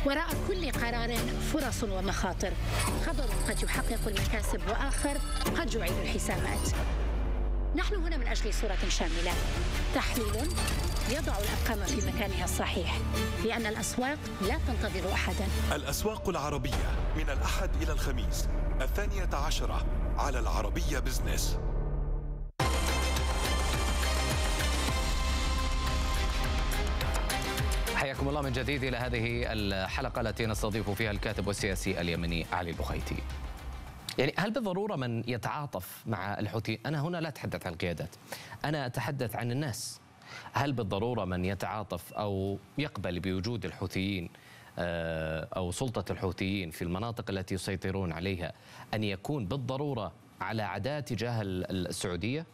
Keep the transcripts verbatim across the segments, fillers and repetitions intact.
وراء كل قرار فرص ومخاطر، خبر قد يحقق المكاسب وآخر قد يعيد الحسابات. نحن هنا من أجل صورة شاملة، تحليل يضع الأرقام في مكانها الصحيح، لأن الأسواق لا تنتظر أحدا. الأسواق العربية من الأحد إلى الخميس الثانية عشرة على العربية بزنس. حياكم الله من جديد إلى هذه الحلقة التي نستضيف فيها الكاتب والسياسي اليمني علي البخيتي. يعني هل بالضرورة من يتعاطف مع الحوثي؟ أنا هنا لا أتحدث عن القيادات، أنا أتحدث عن الناس. هل بالضرورة من يتعاطف أو يقبل بوجود الحوثيين أو سلطة الحوثيين في المناطق التي يسيطرون عليها أن يكون بالضرورة على عداء تجاه السعودية؟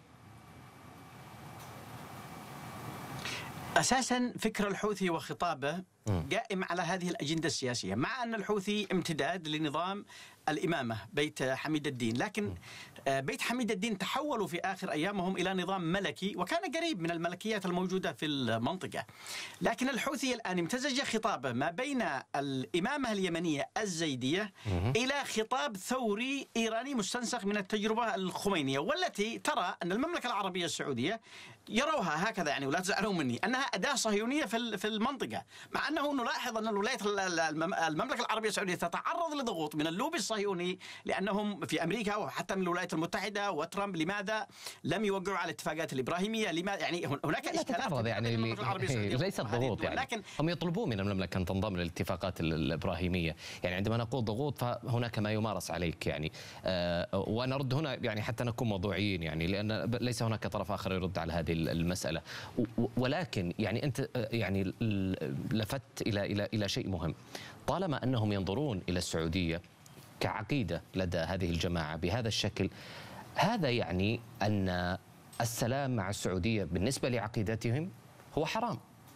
أساساً فكر الحوثي وخطابه قائم على هذه الأجندة السياسية، مع أن الحوثي امتداد لنظام الإمامة بيت حميد الدين، لكن بيت حميد الدين تحولوا في آخر أيامهم إلى نظام ملكي، وكان قريب من الملكيات الموجودة في المنطقة. لكن الحوثي الآن امتزج خطابه ما بين الإمامة اليمنية الزيدية إلى خطاب ثوري إيراني مستنسخ من التجربة الخمينية، والتي ترى أن المملكة العربية السعودية يروها هكذا، يعني ولا تزعلوا مني، أنها أداة صهيونية في المنطقة، مع أنه نلاحظ أن الولايات المملكة العربية السعودية تتعرض لضغوط من اللوبي الصهيوني، لأنهم في أمريكا وحتى من الولايات المتحدة وترامب لماذا لم يوقعوا على الاتفاقات الإبراهيمية؟ لماذا يعني هناك إشكالات يعني ليست ضغوط، يعني لكن هم يطلبون من المملكة أن تنضم للاتفاقات الإبراهيمية. يعني عندما نقول ضغوط فهناك ما يمارس عليك، يعني آه ونرد هنا يعني حتى نكون موضوعيين، يعني لأن ليس هناك طرف آخر يرد على هذه المسألة. ولكن يعني أنت يعني لفت إلى إلى إلى شيء مهم، طالما أنهم ينظرون إلى السعودية كعقيدة لدى هذه الجماعة بهذا الشكل، هذا يعني أن السلام مع السعودية بالنسبة لعقيدتهم هو حرام.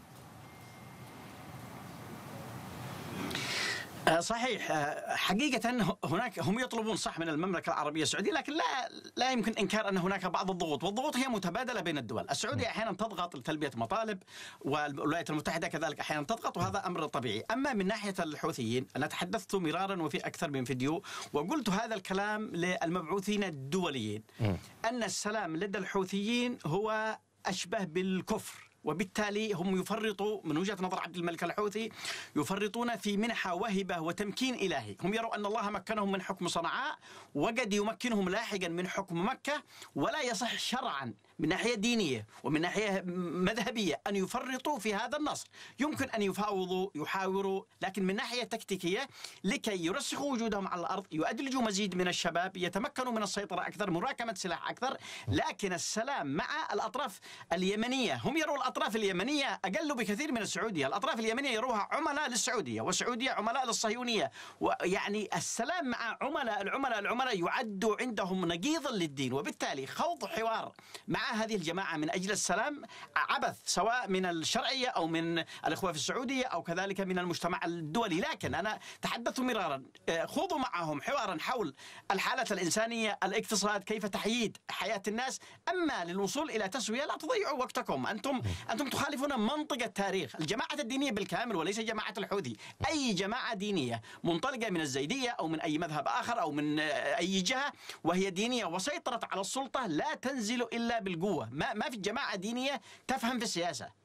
صحيح، حقيقة هناك هم يطلبون صح من المملكة العربية السعودية، لكن لا لا يمكن إنكار أن هناك بعض الضغوط، والضغوط هي متبادلة بين الدول. السعودية أحيانا تضغط لتلبية مطالب، والولايات المتحدة كذلك أحيانا تضغط، وهذا أمر طبيعي. أما من ناحية الحوثيين، أنا تحدثت مرارا وفي أكثر من فيديو وقلت هذا الكلام للمبعوثين الدوليين، أن السلام لدى الحوثيين هو أشبه بالكفر، وبالتالي هم يفرطوا من وجهة نظر عبد الملك الحوثي، يفرطون في منحة وهبة وتمكين إلهي. هم يروا أن الله مكنهم من حكم صنعاء وقد يمكنهم لاحقا من حكم مكة، ولا يصح شرعا من ناحية دينية ومن ناحية مذهبية أن يفرطوا في هذا النصر. يمكن أن يفاوضوا يحاوروا، لكن من ناحية تكتيكية لكي يرسخوا وجودهم على الأرض، يؤدلجوا مزيد من الشباب، يتمكنوا من السيطرة أكثر، مراكمة سلاح أكثر. لكن السلام مع الأطراف اليمنية، هم يروا الأطراف اليمنية أقل بكثير من السعودية، الأطراف اليمنية يروها عملاء للسعودية، والسعودية عملاء للصهيونية، ويعني السلام مع عملاء العملاء العملاء يعد عندهم نقيضا للدين. وبالتالي خوض حوار مع هذه الجماعة من أجل السلام عبث، سواء من الشرعية أو من الإخوة في السعودية أو كذلك من المجتمع الدولي. لكن أنا تحدثت مرارا، خوضوا معهم حوارا حول الحالة الإنسانية، الاقتصاد، كيف تحييد حياة الناس. أما للوصول إلى تسوية لا تضيعوا وقتكم، أنتم أنتم تخالفون منطق التاريخ. الجماعة الدينية بالكامل وليس جماعة الحوثي، أي جماعة دينية منطلقة من الزيدية أو من أي مذهب آخر أو من أي جهة وهي دينية وسيطرت على السلطة لا تنزل إلا بالقوة. ما ما في جماعة دينية تفهم في السياسة،